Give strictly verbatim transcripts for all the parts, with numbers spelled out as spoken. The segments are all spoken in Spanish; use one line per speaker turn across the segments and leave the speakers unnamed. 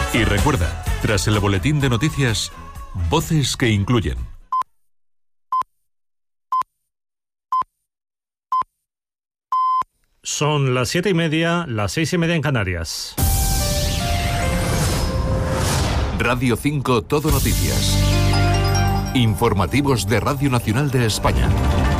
Y recuerda, tras el boletín de noticias, voces que incluyen.
Son las siete y media, las seis y media en Canarias.
Radio cinco Todo Noticias. Informativos de Radio Nacional de España.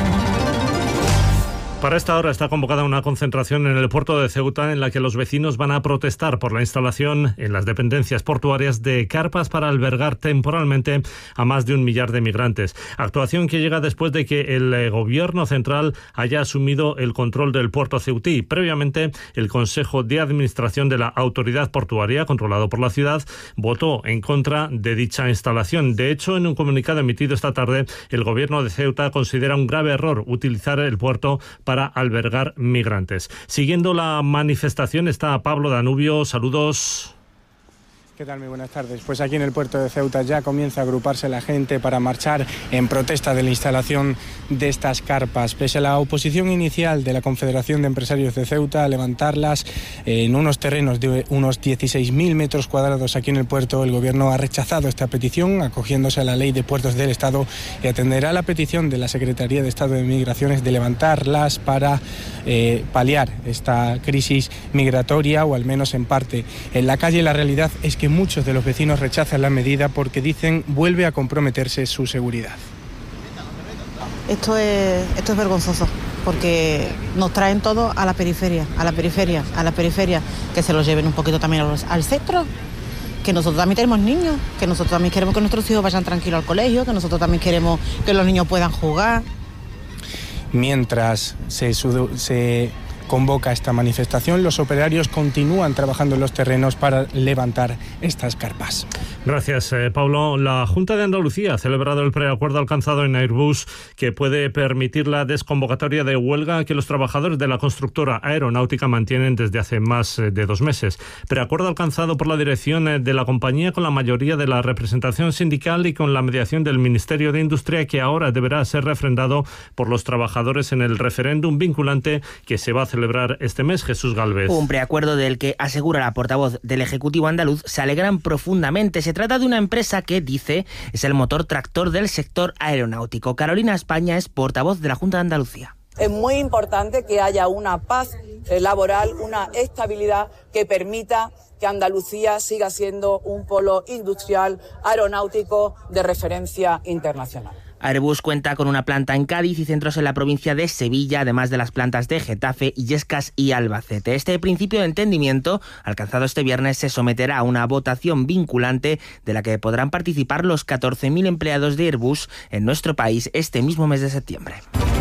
Para esta hora está convocada una concentración en el puerto de Ceuta en la que los vecinos van a protestar por la instalación en las dependencias portuarias de carpas para albergar temporalmente a más de un millar de migrantes. Actuación que llega después de que el gobierno central haya asumido el control del puerto ceutí. Previamente, el Consejo de Administración de la Autoridad Portuaria, controlado por la ciudad, votó en contra de dicha instalación. De hecho, en un comunicado emitido esta tarde, el gobierno de Ceuta considera un grave error utilizar el puerto para albergar migrantes. Siguiendo la manifestación está Pablo Danubio. Saludos.
¿Qué tal? Muy buenas tardes. Pues aquí en el puerto de Ceuta ya comienza a agruparse la gente para marchar en protesta de la instalación de estas carpas. Pese a la oposición inicial de la Confederación de Empresarios de Ceuta a levantarlas en unos terrenos de unos dieciséis mil metros cuadrados aquí en el puerto, el gobierno ha rechazado esta petición, acogiéndose a la ley de puertos del Estado, y atenderá la petición de la Secretaría de Estado de Migraciones de levantarlas para eh, paliar esta crisis migratoria, o al menos en parte. En la calle la realidad es que muchos de los vecinos rechazan la medida porque dicen vuelve a comprometerse su seguridad.
Esto es, esto es vergonzoso, porque nos traen todo a la periferia, a la periferia, a la periferia, que se los lleven un poquito también al, al centro, que nosotros también tenemos niños, que nosotros también queremos que nuestros hijos vayan tranquilos al colegio, que nosotros también queremos que los niños puedan jugar.
Mientras se... se convoca esta manifestación, los operarios continúan trabajando en los terrenos para levantar estas carpas.
Gracias, eh, Pablo. La Junta de Andalucía ha celebrado el preacuerdo alcanzado en Airbus que puede permitir la desconvocatoria de huelga que los trabajadores de la constructora aeronáutica mantienen desde hace más de dos meses. Preacuerdo alcanzado por la dirección de la compañía con la mayoría de la representación sindical y con la mediación del Ministerio de Industria, que ahora deberá ser refrendado por los trabajadores en el referéndum vinculante que se va a celebrar celebrar este mes. Jesús Galvez.
Un preacuerdo del que, asegura la portavoz del Ejecutivo andaluz, se alegran profundamente. Se trata de una empresa que, dice, es el motor tractor del sector aeronáutico. Carolina España es portavoz de la Junta de Andalucía.
Es muy importante que haya una paz laboral, una estabilidad que permita que Andalucía siga siendo un polo industrial aeronáutico de referencia internacional.
Airbus cuenta con una planta en Cádiz y centros en la provincia de Sevilla, además de las plantas de Getafe, Illescas y Albacete. Este principio de entendimiento, alcanzado este viernes, se someterá a una votación vinculante de la que podrán participar los catorce mil empleados de Airbus en nuestro país este mismo mes de septiembre.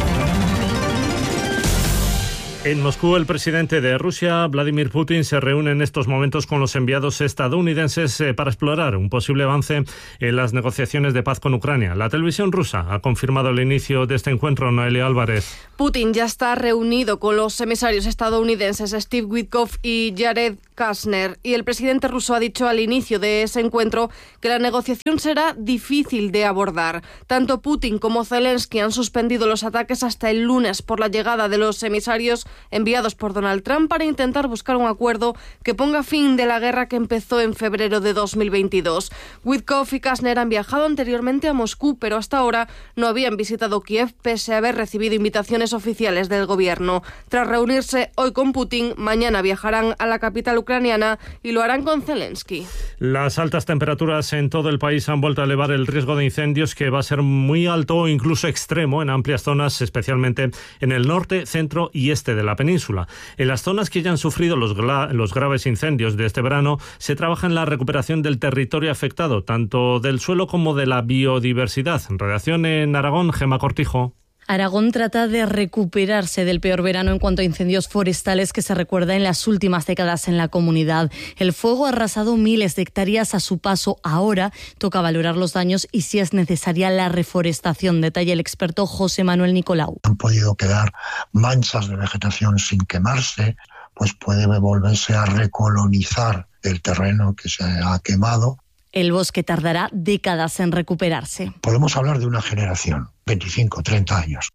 En Moscú, el presidente de Rusia, Vladimir Putin, se reúne en estos momentos con los enviados estadounidenses para explorar un posible avance en las negociaciones de paz con Ucrania. La televisión rusa ha confirmado el inicio de este encuentro. Noelia Álvarez.
Putin ya está reunido con los emisarios estadounidenses Steve Witkoff y Jared Kushner, y el presidente ruso ha dicho al inicio de ese encuentro que la negociación será difícil de abordar. Tanto Putin como Zelensky han suspendido los ataques hasta el lunes por la llegada de los emisarios enviados por Donald Trump para intentar buscar un acuerdo que ponga fin de la guerra que empezó en febrero de dos mil veintidós. Witkoff y Kushner han viajado anteriormente a Moscú, pero hasta ahora no habían visitado Kiev pese a haber recibido invitaciones oficiales del gobierno. Tras reunirse hoy con Putin, mañana viajarán a la capital ucraniana y lo harán con Zelensky.
Las altas temperaturas en todo el país han vuelto a elevar el riesgo de incendios, que va a ser muy alto o incluso extremo en amplias zonas, especialmente en el norte, centro y este de la península. En las zonas que ya han sufrido los, gra- los graves incendios de este verano, se trabaja en la recuperación del territorio afectado, tanto del suelo como de la biodiversidad. Redacción en Aragón, Gemma Cortijo.
Aragón trata de recuperarse del peor verano en cuanto a incendios forestales que se recuerda en las últimas décadas en la comunidad. El fuego ha arrasado miles de hectáreas a su paso. Ahora toca valorar los daños y si es necesaria la reforestación, detalla el experto José Manuel Nicolau.
Han podido quedar manchas de vegetación sin quemarse, pues puede volverse a recolonizar el terreno que se ha quemado.
El bosque tardará décadas en recuperarse.
Podemos hablar de una generación, veinticinco, treinta años.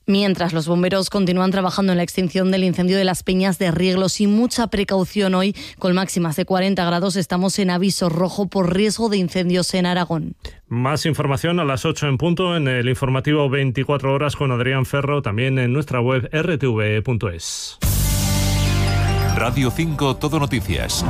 Mientras los bomberos continúan trabajando en la extinción del incendio de las Peñas de Rieglos y mucha precaución hoy, con máximas de cuarenta grados, estamos en aviso rojo por riesgo de incendios en Aragón.
Más información a las ocho en punto en el informativo veinticuatro horas con Adrián Ferro, también en nuestra web erre te ve punto es.
Radio cinco Todo Noticias.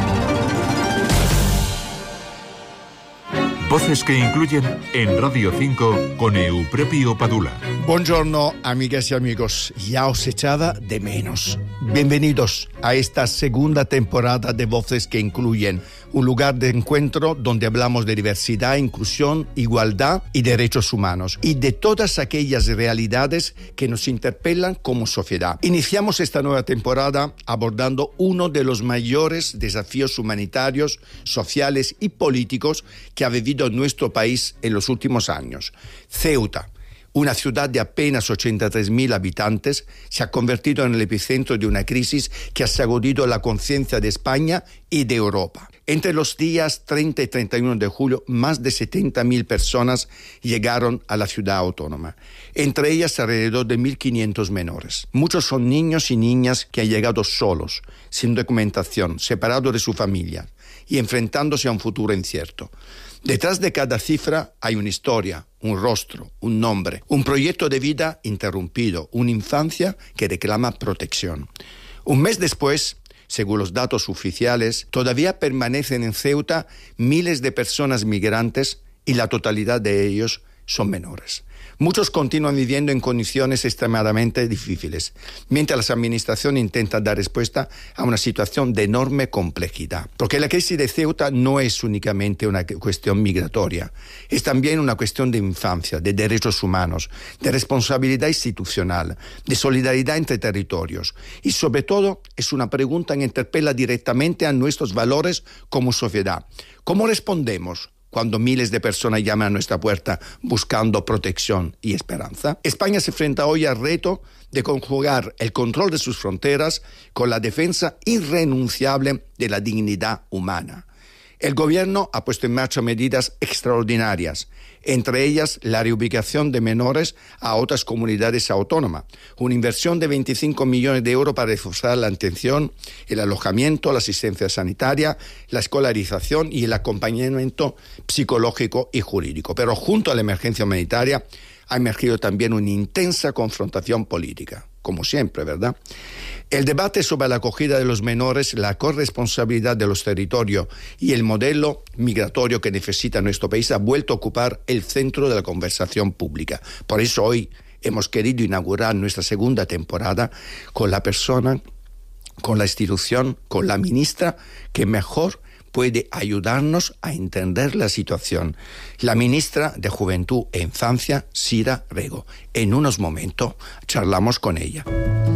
Voces que incluyen en Radio cinco con Eupropio Padula.
Buongiorno, amigas y amigos. Ya os echaba de menos. Bienvenidos a esta segunda temporada de Voces que incluyen, un lugar de encuentro donde hablamos de diversidad, inclusión, igualdad y derechos humanos y de todas aquellas realidades que nos interpelan como sociedad. Iniciamos esta nueva temporada abordando uno de los mayores desafíos humanitarios, sociales y políticos que ha vivido nuestro país en los últimos años. Ceuta, una ciudad de apenas ochenta y tres mil habitantes, se ha convertido en el epicentro de una crisis que ha sacudido la conciencia de España y de Europa. Entre los días treinta y treinta y uno de julio, más de setenta mil personas llegaron a la ciudad autónoma. Entre ellas, alrededor de mil quinientos menores. Muchos son niños y niñas que han llegado solos, sin documentación, separados de su familia y enfrentándose a un futuro incierto. Detrás de cada cifra hay una historia, un rostro, un nombre, un proyecto de vida interrumpido, una infancia que reclama protección. Un mes después, según los datos oficiales, todavía permanecen en Ceuta miles de personas migrantes y la totalidad de ellos son menores. Muchos continúan viviendo en condiciones extremadamente difíciles, mientras la administración intenta dar respuesta a una situación de enorme complejidad. Porque la crisis de Ceuta no es únicamente una cuestión migratoria, es también una cuestión de infancia, de derechos humanos, de responsabilidad institucional, de solidaridad entre territorios y sobre todo es una pregunta que interpela directamente a nuestros valores como sociedad. ¿Cómo respondemos cuando miles de personas llaman a nuestra puerta buscando protección y esperanza? España se enfrenta hoy al reto de conjugar el control de sus fronteras con la defensa irrenunciable de la dignidad humana. El gobierno ha puesto en marcha medidas extraordinarias, entre ellas la reubicación de menores a otras comunidades autónomas, una inversión de veinticinco millones de euros para reforzar la atención, el alojamiento, la asistencia sanitaria, la escolarización y el acompañamiento psicológico y jurídico. Pero junto a la emergencia humanitaria ha emergido también una intensa confrontación política, como siempre, ¿verdad? El debate sobre la acogida de los menores, la corresponsabilidad de los territorios y el modelo migratorio que necesita nuestro país ha vuelto a ocupar el centro de la conversación pública. Por eso hoy hemos querido inaugurar nuestra segunda temporada con la persona, con la institución, con la ministra que mejor puede ayudarnos a entender la situación. La ministra de Juventud e Infancia, Sira Rego. En unos momentos charlamos con ella.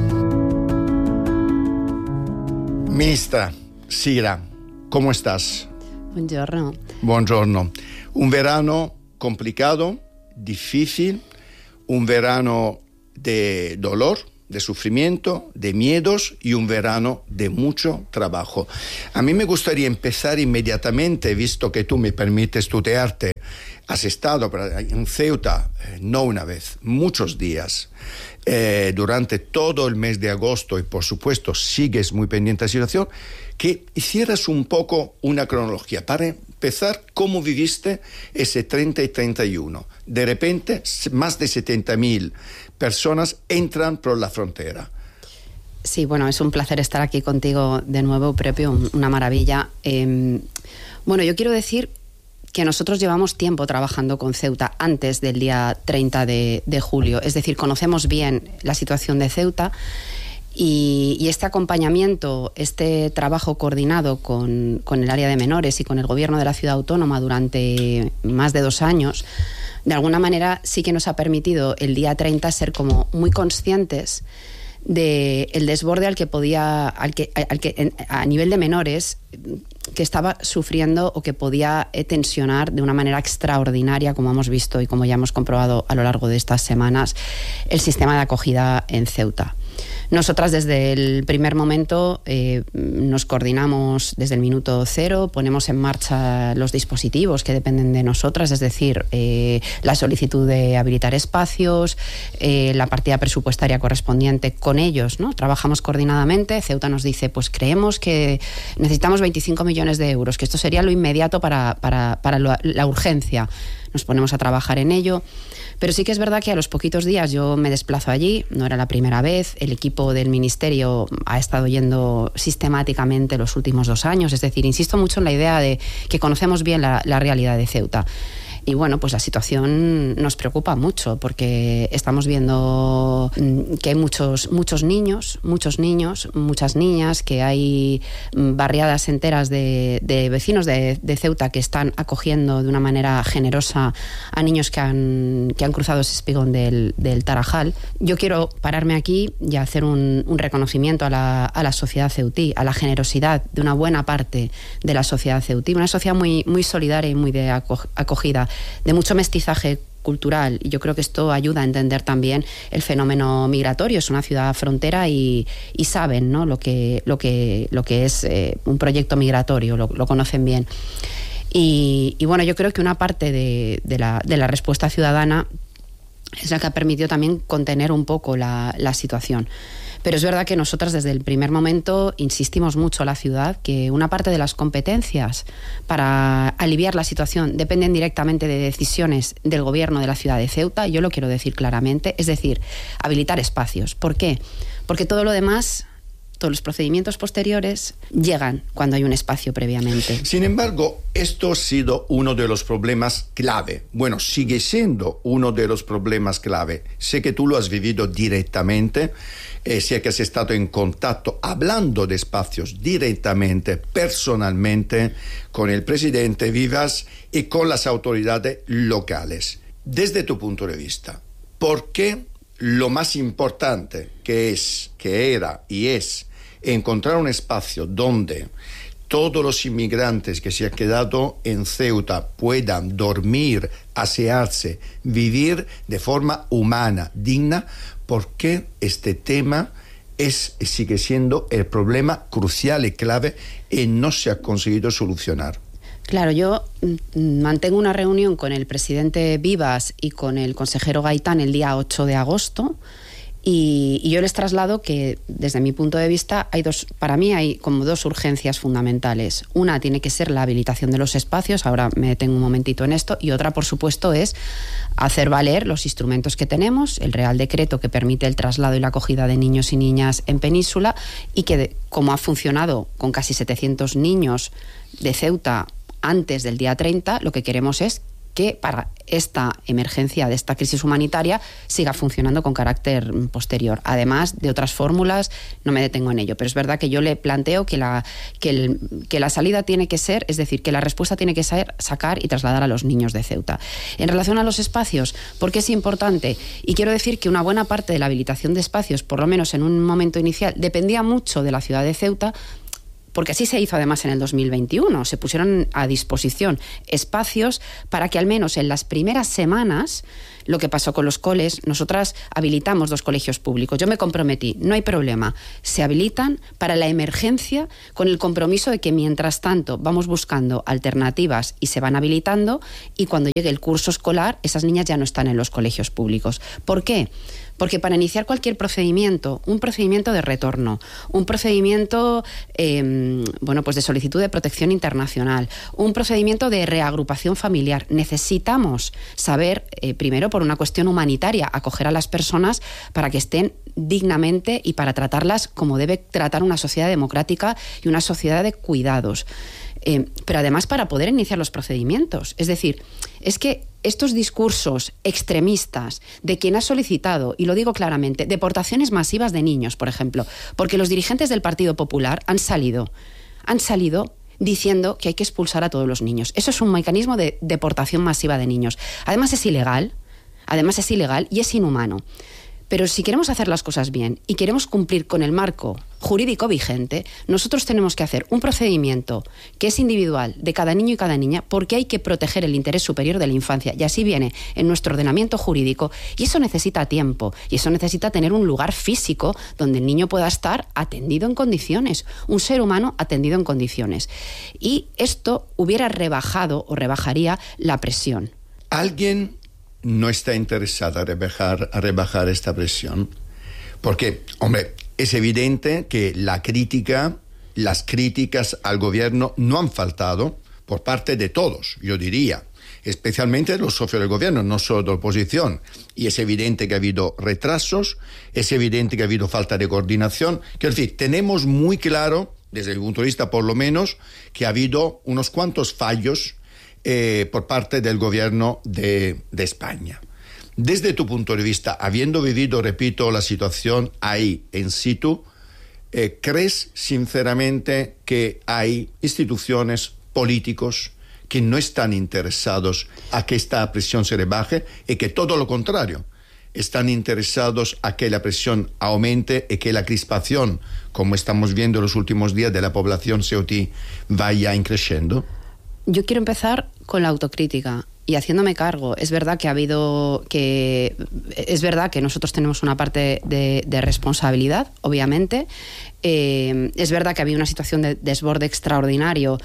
Ministra Sira, ¿cómo estás?
Buongiorno.
Buongiorno. Un verano complicado, difícil, un verano de dolor, de sufrimiento, de miedos y un verano de mucho trabajo. A mí me gustaría empezar inmediatamente, visto que tú me permites tutearte. Has estado en Ceuta, no una vez, muchos días, eh, durante todo el mes de agosto y por supuesto sigues muy pendiente de la situación, que hicieras un poco una cronología. Para empezar, ¿cómo viviste ese treinta y treinta y uno? De repente, más de setenta mil personas entran por la frontera.
Sí, bueno, es un placer estar aquí contigo de nuevo, Prepio, una maravilla. Eh, bueno, yo quiero decir que nosotros llevamos tiempo trabajando con Ceuta antes del día treinta de julio, es decir, conocemos bien la situación de Ceuta y, y este acompañamiento, este trabajo coordinado con, con el área de menores y con el gobierno de la ciudad autónoma durante más de dos años, de alguna manera sí que nos ha permitido el día treinta ser como muy conscientes de el desborde al que podía, al que, al que a nivel de menores que estaba sufriendo o que podía tensionar de una manera extraordinaria, como hemos visto y como ya hemos comprobado a lo largo de estas semanas, el sistema de acogida en Ceuta. Nosotras desde el primer momento eh, nos coordinamos desde el minuto cero, ponemos en marcha los dispositivos que dependen de nosotras, es decir, eh, la solicitud de habilitar espacios, eh, la partida presupuestaria correspondiente con ellos, ¿no? Trabajamos coordinadamente. Ceuta nos dice, pues creemos que necesitamos veinticinco millones de euros, que esto sería lo inmediato para, para, para lo, la urgencia. Nos ponemos a trabajar en ello. Pero sí que es verdad que a los poquitos días yo me desplazo allí, no era la primera vez, el equipo del Ministerio ha estado yendo sistemáticamente los últimos dos años, es decir, insisto mucho en la idea de que conocemos bien la, la realidad de Ceuta. Y bueno, pues la situación nos preocupa mucho porque estamos viendo que hay muchos, muchos niños, muchos niños, muchas niñas, que hay barriadas enteras de, de vecinos de, de Ceuta que están acogiendo de una manera generosa a niños que han, que han cruzado ese espigón del, del Tarajal. Yo quiero pararme aquí y hacer un, un reconocimiento a la, a la sociedad ceutí, a la generosidad de una buena parte de la sociedad ceutí, una sociedad muy, muy solidaria y muy de acogida, de mucho mestizaje cultural, y yo creo que esto ayuda a entender también el fenómeno migratorio. Es una ciudad frontera y, y saben, ¿no?, lo que, lo que, lo que es eh, un proyecto migratorio, lo, lo conocen bien. Y, y bueno, yo creo que una parte de, de, la, de la respuesta ciudadana es la que ha permitido también contener un poco la, la situación. Pero es verdad que nosotras desde el primer momento insistimos mucho a la ciudad que una parte de las competencias para aliviar la situación dependen directamente de decisiones del gobierno de la ciudad de Ceuta. Yo lo quiero decir claramente, es decir, habilitar espacios. ¿Por qué? Porque todo lo demás, todos los procedimientos posteriores llegan cuando hay un espacio previamente.
Sin embargo, esto ha sido uno de los problemas clave. Bueno, sigue siendo uno de los problemas clave. Sé que tú lo has vivido directamente, eh, sé que has estado en contacto, hablando de espacios directamente, personalmente, con el presidente Vivas y con las autoridades locales. Desde tu punto de vista, ¿por qué lo más importante que es, que era y es encontrar un espacio donde todos los inmigrantes que se han quedado en Ceuta puedan dormir, asearse, vivir de forma humana, digna? ¿Por qué este tema es, sigue siendo el problema crucial y clave y no se ha conseguido solucionar?
Claro, yo mantengo una reunión con el presidente Vivas y con el consejero Gaitán el día ocho de agosto. Y, y yo les traslado que, desde mi punto de vista, hay dos, para mí hay como dos urgencias fundamentales. Una tiene que ser la habilitación de los espacios, ahora me detengo un momentito en esto, y otra, por supuesto, es hacer valer los instrumentos que tenemos, el Real Decreto que permite el traslado y la acogida de niños y niñas en Península, y que, como ha funcionado con casi setecientos niños de Ceuta antes del día treinta, lo que queremos es que para esta emergencia de esta crisis humanitaria siga funcionando con carácter posterior. Además de otras fórmulas, no me detengo en ello, pero es verdad que yo le planteo que la, que, el, que la salida tiene que ser, es decir, que la respuesta tiene que ser sacar y trasladar a los niños de Ceuta. En relación a los espacios, ¿por qué es importante? Y quiero decir que una buena parte de la habilitación de espacios, por lo menos en un momento inicial, dependía mucho de la ciudad de Ceuta, porque así se hizo además en el dos mil veintiuno. Se pusieron a disposición espacios para que al menos en las primeras semanas, lo que pasó con los coles, nosotras habilitamos dos colegios públicos. Yo me comprometí, no hay problema, se habilitan para la emergencia con el compromiso de que mientras tanto vamos buscando alternativas y se van habilitando, y cuando llegue el curso escolar esas niñas ya no están en los colegios públicos. ¿Por qué? Porque para iniciar cualquier procedimiento, un procedimiento de retorno, un procedimiento eh, bueno, pues de solicitud de protección internacional, un procedimiento de reagrupación familiar, necesitamos saber, eh, primero por una cuestión humanitaria, acoger a las personas para que estén dignamente y para tratarlas como debe tratar una sociedad democrática y una sociedad de cuidados. Eh, pero además para poder iniciar los procedimientos. Es decir, es que estos discursos extremistas de quien ha solicitado, y lo digo claramente, deportaciones masivas de niños, por ejemplo, porque los dirigentes del Partido Popular han salido, han salido diciendo que hay que expulsar a todos los niños. Eso es un mecanismo de deportación masiva de niños. Además es ilegal, además es ilegal y es inhumano. Pero si queremos hacer las cosas bien y queremos cumplir con el marco jurídico vigente, nosotros tenemos que hacer un procedimiento que es individual de cada niño y cada niña, porque hay que proteger el interés superior de la infancia, y así viene en nuestro ordenamiento jurídico, y eso necesita tiempo, y eso necesita tener un lugar físico donde el niño pueda estar atendido en condiciones, un ser humano atendido en condiciones. Y esto hubiera rebajado o rebajaría la presión.
¿Alguien no está interesado a rebajar, a rebajar esta presión? Porque, hombre, es evidente que la crítica, las críticas al gobierno no han faltado por parte de todos, yo diría, especialmente de los socios del gobierno, no solo de la oposición. Y es evidente que ha habido retrasos, es evidente que ha habido falta de coordinación. Quiero decir, tenemos muy claro, desde mi punto de vista por lo menos, que ha habido unos cuantos fallos eh, por parte del gobierno de, de España. Desde tu punto de vista, habiendo vivido, repito, la situación ahí, en situ, eh, ¿crees sinceramente que hay instituciones, políticos, que no están interesados a que esta presión se rebaje y que todo lo contrario, están interesados a que la presión aumente y que la crispación, como estamos viendo en los últimos días, de la población ceutí vaya increciendo?
Yo quiero empezar con la autocrítica y haciéndome cargo. Es verdad que ha habido que es verdad que nosotros tenemos una parte de, de responsabilidad, obviamente. Eh, es verdad que había una situación de desborde extraordinario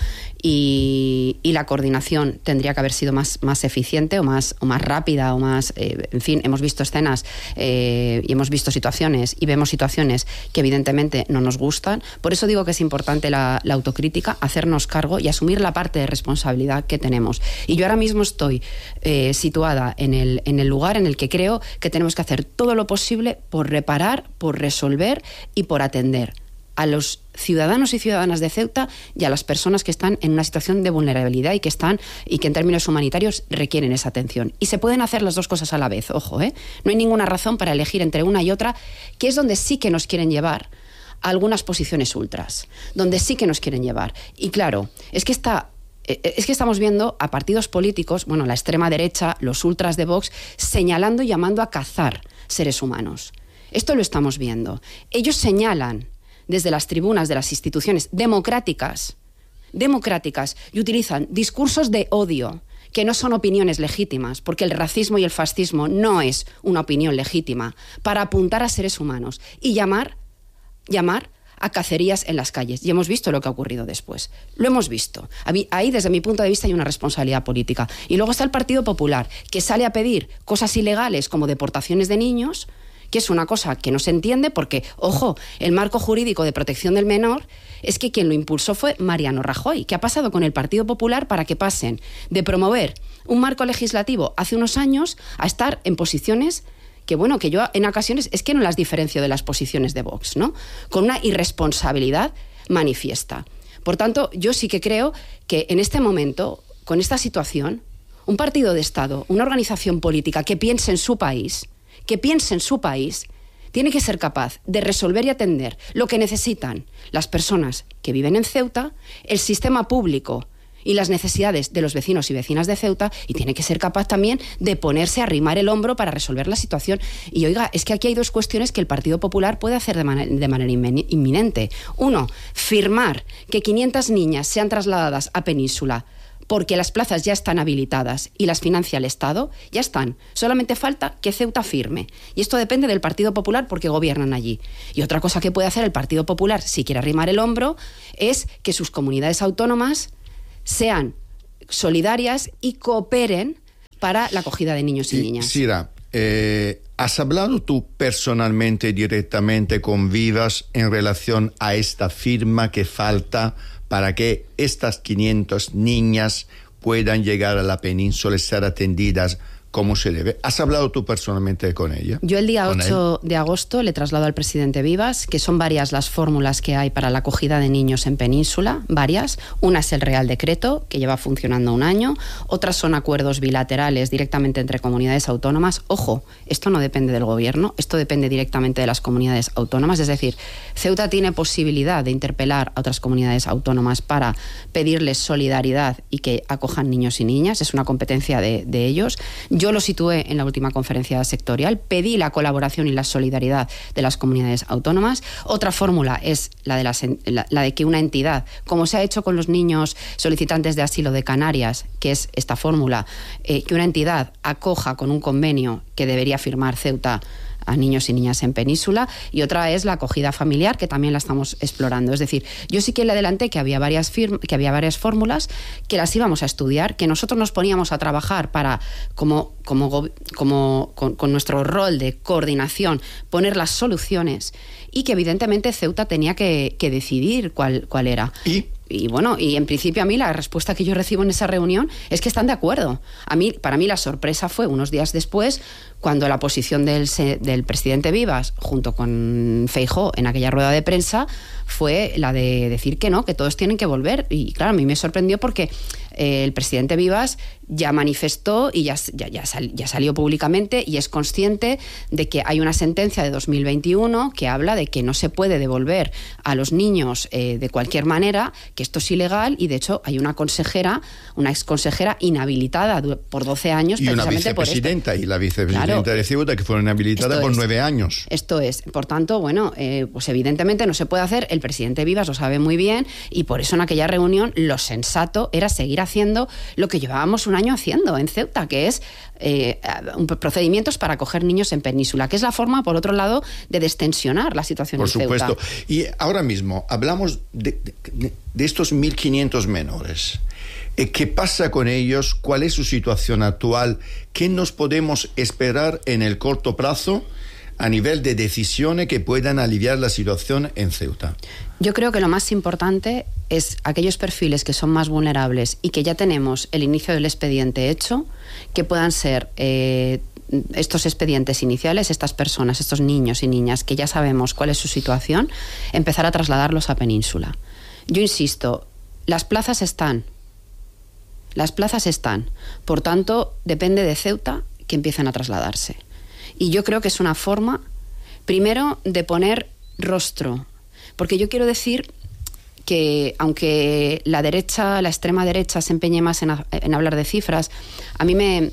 y, y la coordinación tendría que haber sido más, más eficiente o más, o más rápida o más... Eh, en fin, hemos visto escenas eh, y hemos visto situaciones y vemos situaciones que evidentemente no nos gustan. Por eso digo que es importante la, la autocrítica, hacernos cargo y asumir la parte de responsabilidad que tenemos. Y yo ahora mismo estoy eh, situada en el, en el lugar en el que creo que tenemos que hacer todo lo posible por reparar, por resolver y por atender a los ciudadanos y ciudadanas de Ceuta y a las personas que están en una situación de vulnerabilidad y que están y que en términos humanitarios requieren esa atención. Y se pueden hacer las dos cosas a la vez, ojo, ¿eh? No hay ninguna razón para elegir entre una y otra, que es donde sí que nos quieren llevar a algunas posiciones ultras, donde sí que nos quieren llevar. Y claro, es que está... Es que estamos viendo a partidos políticos, bueno, la extrema derecha, los ultras de Vox, señalando y llamando a cazar seres humanos. Esto lo estamos viendo. Ellos señalan desde las tribunas de las instituciones democráticas, democráticas, y utilizan discursos de odio, que no son opiniones legítimas, porque el racismo y el fascismo no es una opinión legítima, para apuntar a seres humanos y llamar, llamar a cacerías en las calles. Y hemos visto lo que ha ocurrido después. Lo hemos visto. Ahí, desde mi punto de vista, hay una responsabilidad política. Y luego está el Partido Popular, que sale a pedir cosas ilegales como deportaciones de niños, que es una cosa que no se entiende porque, ojo, el marco jurídico de protección del menor es que quien lo impulsó fue Mariano Rajoy. ¿Qué ha pasado con el Partido Popular para que pasen de promover un marco legislativo hace unos años a estar en posiciones que, bueno, que yo en ocasiones es que no las diferencio de las posiciones de Vox, ¿no? Con una irresponsabilidad manifiesta. Por tanto, yo sí que creo que en este momento, con esta situación, un partido de Estado, una organización política que piense en su país, que piense en su país, tiene que ser capaz de resolver y atender lo que necesitan las personas que viven en Ceuta, el sistema público y las necesidades de los vecinos y vecinas de Ceuta, y tiene que ser capaz también de ponerse a arrimar el hombro para resolver la situación. Y oiga, es que aquí hay dos cuestiones que el Partido Popular puede hacer de manera, de manera inminente. Uno, firmar que quinientas niñas sean trasladadas a Península porque las plazas ya están habilitadas y las financia el Estado, ya están. Solamente falta que Ceuta firme. Y esto depende del Partido Popular porque gobiernan allí. Y otra cosa que puede hacer el Partido Popular, si quiere arrimar el hombro, es que sus comunidades autónomas sean solidarias y cooperen para la acogida de niños y, y niñas.
Sira, eh, ¿has hablado tú personalmente, directamente con Vivas en relación a esta firma que falta para que estas quinientas niñas puedan llegar a la península y ser atendidas como se debe? ¿Has hablado tú personalmente con ella?
Yo el día ocho de agosto le traslado al presidente Vivas que son varias las fórmulas que hay para la acogida de niños en Península, varias. Una es el Real Decreto, que lleva funcionando un año. Otras son acuerdos bilaterales directamente entre comunidades autónomas. Ojo, esto no depende del gobierno, esto depende directamente de las comunidades autónomas. Es decir, Ceuta tiene posibilidad de interpelar a otras comunidades autónomas para pedirles solidaridad y que acojan niños y niñas. Es una competencia de, de ellos. Yo lo situé en la última conferencia sectorial, pedí la colaboración y la solidaridad de las comunidades autónomas. Otra fórmula es la de, las, la, la de que una entidad, como se ha hecho con los niños solicitantes de asilo de Canarias, que es esta fórmula, eh, que una entidad acoja con un convenio que debería firmar Ceuta a niños y niñas en Península, y otra es la acogida familiar, que también la estamos explorando. Es decir, yo sí que le adelanté que había varias firm- que había varias fórmulas, que las íbamos a estudiar, que nosotros nos poníamos a trabajar para, como, como, como con, con nuestro rol de coordinación, poner las soluciones, y que evidentemente Ceuta tenía que, que decidir cuál, cuál era.
¿Y?
Y bueno, y en principio a mí la respuesta que yo recibo en esa reunión es que están de acuerdo. A mí, para mí la sorpresa fue unos días después, cuando la posición del, del presidente Vivas junto con Feijóo en aquella rueda de prensa fue la de decir que no, que todos tienen que volver. Y claro, a mí me sorprendió porque eh, el presidente Vivas ya manifestó y ya, ya, ya, sal, ya salió públicamente y es consciente de que hay una sentencia de dos mil veintiuno que habla de que no se puede devolver a los niños eh, de cualquier manera, que esto es ilegal, y de hecho hay una consejera, una exconsejera inhabilitada por doce años
y
precisamente
una vicepresidenta
por esto.
y la vicepresidenta claro, de Ceuta que fueron inhabilitadas por es, nueve años.
Esto es, por tanto, bueno, eh, pues evidentemente no se puede hacer, el presidente Vivas lo sabe muy bien, y por eso en aquella reunión lo sensato era seguir haciendo lo que llevábamos un año haciendo en Ceuta, que es eh, procedimientos para acoger niños en Península, que es la forma, por otro lado, de destensionar la situación
por
en Ceuta.
Por supuesto. Y ahora mismo hablamos de, de, de estos mil quinientos menores. ¿Qué pasa con ellos? ¿Cuál es su situación actual? ¿Qué nos podemos esperar en el corto plazo a nivel de decisiones que puedan aliviar la situación en Ceuta?
Yo creo que lo más importante es aquellos perfiles que son más vulnerables y que ya tenemos el inicio del expediente hecho, que puedan ser eh, estos expedientes iniciales, estas personas, estos niños y niñas que ya sabemos cuál es su situación, empezar a trasladarlos a Península. Yo insisto, las plazas están. Las plazas están. Por tanto, depende de Ceuta que empiecen a trasladarse. Y yo creo que es una forma, primero, de poner rostro. Porque yo quiero decir que, aunque la derecha, la extrema derecha, se empeñe más en, a, en hablar de cifras, a mí me...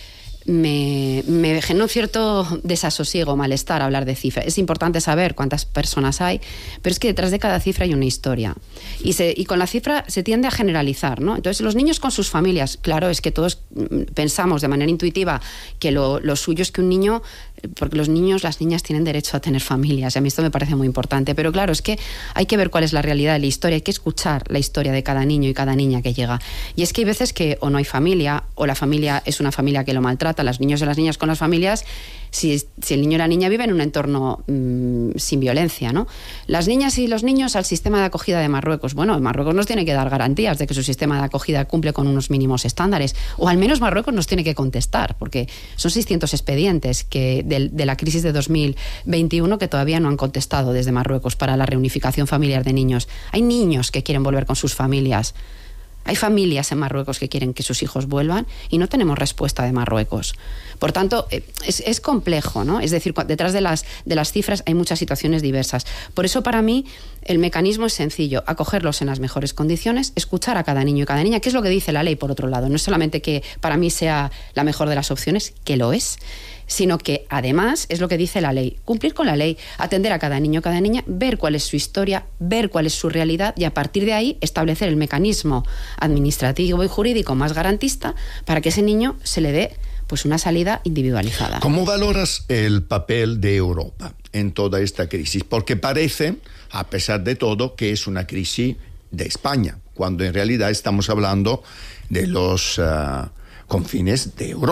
Me, me genera un cierto desasosiego, malestar hablar de cifras. Es importante saber cuántas personas hay, pero es que detrás de cada cifra hay una historia. Y, se, y con la cifra se tiende a generalizar, ¿no? Entonces, los niños con sus familias, claro, es que todos pensamos de manera intuitiva que lo, lo suyo es que un niño, porque los niños, las niñas tienen derecho a tener familias, y a mí esto me parece muy importante, pero claro, es que hay que ver cuál es la realidad de la historia, hay que escuchar la historia de cada niño y cada niña que llega. Y es que hay veces que o no hay familia, o la familia es una familia que lo maltrata, los niños y las niñas con las familias, si, si el niño y la niña viven en un entorno mmm, sin violencia, ¿no? Las niñas y los niños al sistema de acogida de Marruecos. Bueno, Marruecos nos tiene que dar garantías de que su sistema de acogida cumple con unos mínimos estándares, o al menos Marruecos nos tiene que contestar, porque son seiscientos expedientes que de, de la crisis de dos mil veintiuno que todavía no han contestado desde Marruecos para la reunificación familiar de niños. Hay niños que quieren volver con sus familias. Hay familias en Marruecos que quieren que sus hijos vuelvan y no tenemos respuesta de Marruecos. Por tanto, es, es complejo, ¿no? Es decir, detrás de las, de las cifras hay muchas situaciones diversas. Por eso, para mí, el mecanismo es sencillo: acogerlos en las mejores condiciones, escuchar a cada niño y cada niña, que es lo que dice la ley, por otro lado. No es solamente que para mí sea la mejor de las opciones, que lo es, sino que además es lo que dice la ley, cumplir con la ley, atender a cada niño, cada niña, ver cuál es su historia, ver cuál es su realidad, y a partir de ahí establecer el mecanismo administrativo y jurídico más garantista para que ese niño se le dé pues una salida individualizada.
¿Cómo valoras el papel de Europa en toda esta crisis? Porque parece, a pesar de todo, que es una crisis de España, cuando en realidad estamos hablando de los uh, confines de Europa.